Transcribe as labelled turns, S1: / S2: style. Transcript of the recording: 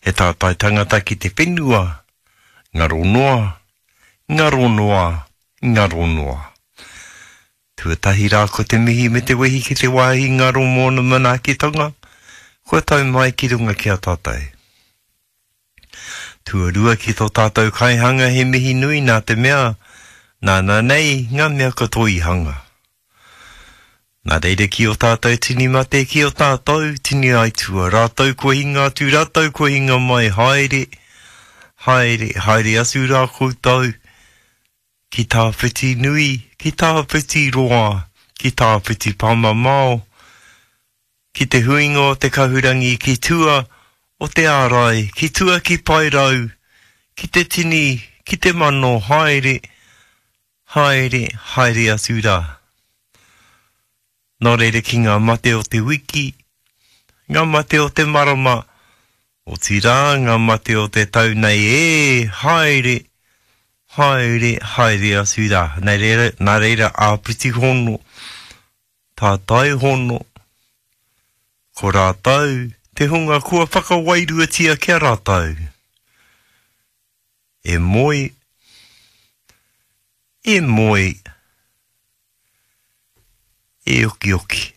S1: He tātai tangata ki te whenua, ngaro noa, ngaro noa, ngaro noa. Tuatahi rā ko te mihi me te wehi ki te wāhi ngaro mōna mana ki tonga, kua tau mai ki runga ki a tātai. Tuarua ki tō tātou kaihanga he mihi nui nā te mea, nā nei ngā mea katoa hanga. Nā reire ki o tātou tini mate ki o tātou tini aitua, rātou kua hinga atu, rātou kua hinga mai, haere, haere, haere asu rā koutou, ki tā whiti nui, ki tā whiti roa, ki tā whiti pāmamao, ki te huinga o te kahurangi, ki tua o te ārai, ki tua ki pairau, ki te tini, ki te mano, haere, haere, haere asu rā. Nō reire ki ngā mate o te wiki, ngā mate o te marama, o tira ngā mate o te tau nei, haere, haere, haere asu rā. Nā reira āpiti hono, tātai hono, ko rātau, te hunga kua whakawairuatia kia rātau. E moi, e moi, e oki oki.